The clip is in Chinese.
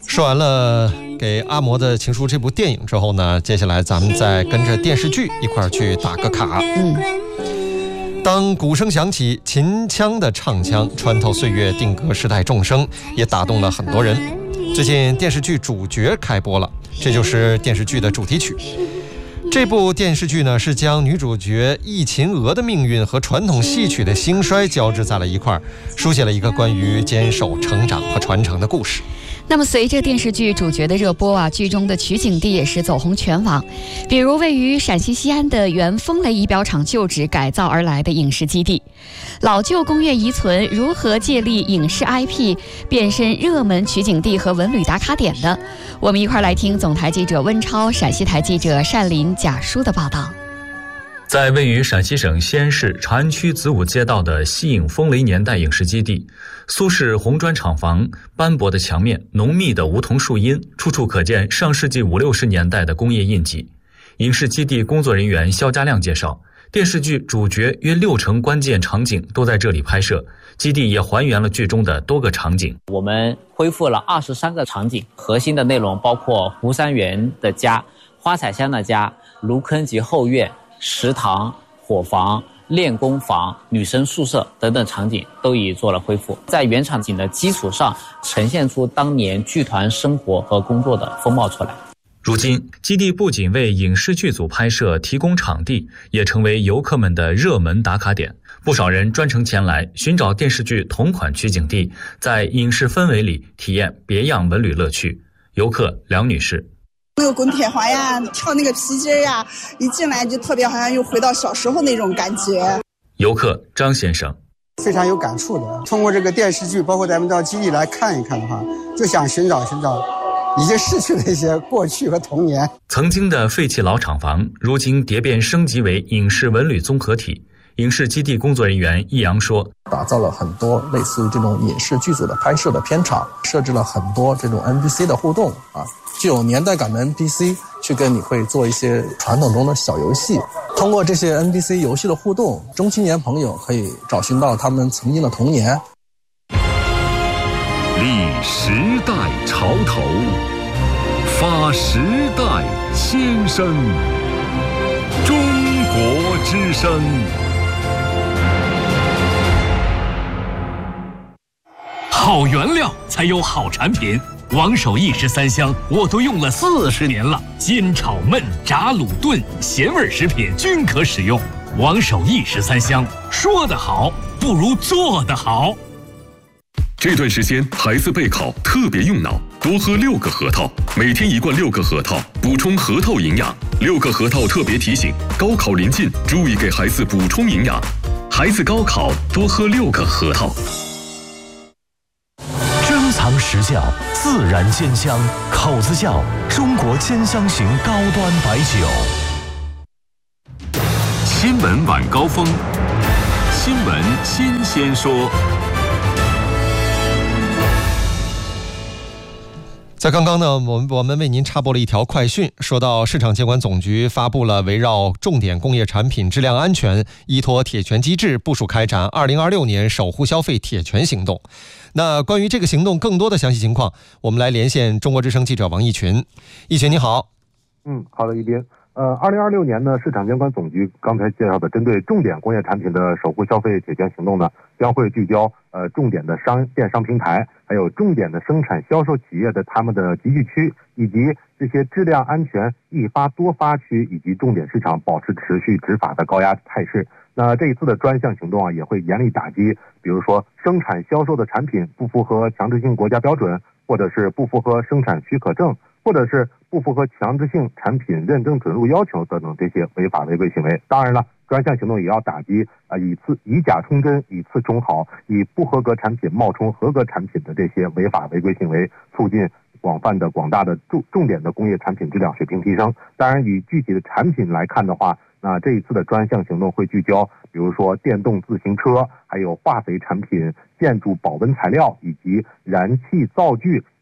说完了给阿嬷的情书这部电影之后呢，接下来咱们再跟着电视剧一块儿去打个卡。当鼓声响起，秦腔的唱腔穿透岁月，定格时代众生，也打动了很多人。最近电视剧《主角》开播了，这就是电视剧的主题曲。这部电视剧呢，是将女主角易秦娥的命运和传统戏曲的兴衰交织在了一块儿，书写了一个关于坚守、成长和传承的故事。 那么随着电视剧主角的热播剧中的取景地也是走红全网，比如位于陕西西安的原风雷仪表厂旧址改造而来的影视基地，老旧工业遗存如何借力影视 IP 变身热门取景地和文旅打卡点的，我们一块来听总台记者温超、陕西台记者单林、贾舒的报道。 在位于陕西省西安市长安区子午街道的西影风雷年代影视基地，苏式红砖厂房，斑驳的墙面，浓密的梧桐树荫，处处可见上世纪50、60年代的工业印记。影视基地工作人员肖家亮介绍，电视剧主角约60%关键场景都在这里拍摄，基地也还原了剧中的多个场景。 我们恢复了23个场景，核心的内容包括湖山园的家、花彩香的家、芦坑及后院、食堂、伙房、练功房、女生宿舍等等场景都已做了恢复，在原场景的基础上呈现出当年剧团生活和工作的风貌出来。 如今，基地不仅为影视剧组拍摄提供场地，也成为游客们的热门打卡点。不少人专程前来寻找电视剧同款取景地，在影视氛围里体验别样文旅乐趣。游客梁女士， 那个滚铁环呀，跳那个皮筋呀，一进来就特别好像又回到小时候那种感觉。 游客张先生， 非常有感触的。通过这个电视剧，包括咱们到基地来看一看的话，就想寻找已经逝去的一些过去和童年。 曾经的废弃老厂房，如今蝶变升级为影视文旅综合体。影视基地工作人员易阳说， 打造了很多类似于这种影视剧组的拍摄的片场，设置了很多这种 NPC 的互动具有年代感的 NPC 去跟你会做一些传统中的小游戏。通过这些 NPC 游戏的互动，中青年朋友可以找寻到他们曾经的童年。 立时代潮头，发时代先声，中国之声。 好原料才有好产品，王守义13香我都用了40年了，煎炒焖炸卤炖咸味食品均可使用。王守义13香，说得好不如做得好。 这段时间孩子备考特别用脑，多喝6个核桃，每天1罐6个核桃，补充核桃营养。6个核桃特别提醒，高考临近，注意给孩子补充营养。孩子高考多喝6个核桃。 珍藏实窖，自然煎香，口子窖，中国煎香型高端白酒。 新闻晚高峰，新闻新鲜说。 在刚刚呢，我们为您插播了一条快讯，说到市场监管总局发布了围绕重点工业产品质量安全依托铁权机制部署开展2026年守护消费铁权行动。那关于这个行动更多的详细情况，我们来连线中国之声记者王义群。义群你好。 好的，一斌。2026年呢，市场监管总局刚才介绍的针对重点工业产品的守护消费铁权行动呢，将会聚焦重点的电商平台，还有重点的生产销售企业的他们的集聚区，以及这些质量安全易发多发区以及重点市场保持持续执法的高压态势。那这一次的专项行动也会严厉打击，比如说生产销售的产品不符合强制性国家标准，或者是不符合生产许可证，或者是不符合强制性产品认证准入要求等等这些违法违规行为。当然了，专项行动也要打击以假充真、以次充好、以不合格产品冒充合格产品的这些违法违规行为，促进广大的重点的工业产品质量水平提升。当然，以具体的产品来看的话，那这一次的专项行动会聚焦，比如说电动自行车，还有化肥产品、建筑保温材料以及燃气灶具